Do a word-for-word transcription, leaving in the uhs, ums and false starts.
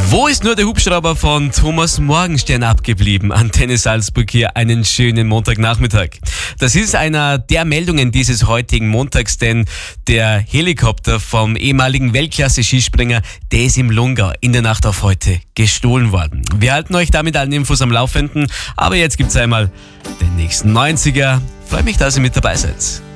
Wo ist nur der Hubschrauber von Thomas Morgenstern abgeblieben? Antenne Salzburg hier, einen schönen Montagnachmittag. Das ist einer der Meldungen dieses heutigen Montags, denn der Helikopter vom ehemaligen Weltklasse-Skispringer, der ist im Lungau in der Nacht auf heute gestohlen worden. Wir halten euch damit allen Infos am Laufenden, aber jetzt gibt's einmal den nächsten neunziger. Freue mich, dass ihr mit dabei seid.